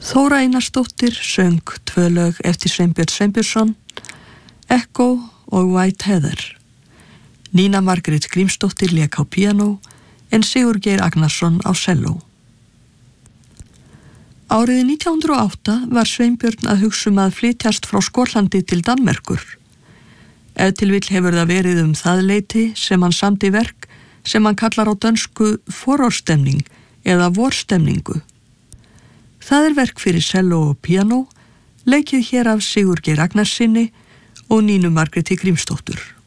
Þóra Einarsdóttir söng 2 lög eftir Sveinbjörn Sveinbjörnsson, Echo og White Heather. Nína Margrét Grímsdóttir lék á píanó en Sigurgeir Agnarsson á selló. Árið 1908 var Sveinbjörn að hugsa að flytjast frá Skotlandi til Danmerkur. Ef til vill hefur það verið það leyti sem hann samdi verk sem hann kallar á dönsku forárstemning eða vorstemningu. Það verk fyrir selló og píanó, leikið hér af Sigurgeir Agnarsinni og Nínu Margréti Grímsdóttur.